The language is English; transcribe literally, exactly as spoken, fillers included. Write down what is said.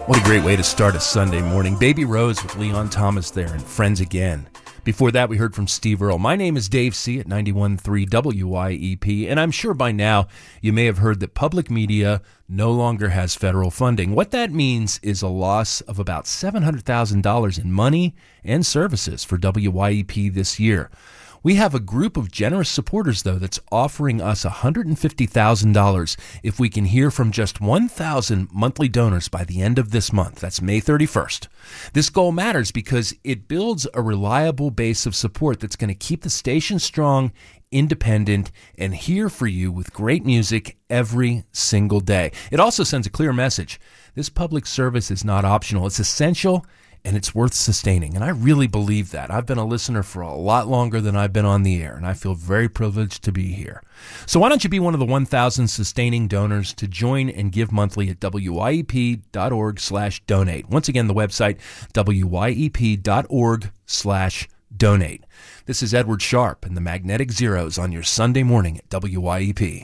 What a great way to start a Sunday morning. Baby Rose with Leon Thomas there and Friends Again. Before that, we heard from Steve Earle. My name is Dave C. at ninety-one point three W Y E P, and I'm sure by now you may have heard that public media no longer has federal funding. What that means is a loss of about seven hundred thousand dollars in money and services for W Y E P this year. We have a group of generous supporters, though, that's offering us one hundred fifty thousand dollars if we can hear from just one thousand monthly donors by the end of this month. That's May thirty-first. This goal matters because it builds a reliable base of support that's going to keep the station strong, independent, and here for you with great music every single day. It also sends a clear message. This public service is not optional. It's essential, and it's worth sustaining. And I really believe that. I've been a listener for a lot longer than I've been on the air, and I feel very privileged to be here. So why don't you be one of the one thousand sustaining donors to join and give monthly at W Y E P dot org slash donate. Once again, the website, W Y E P dot org slash donate. This is Edward Sharp and the Magnetic Zeros on your Sunday morning at W Y E P.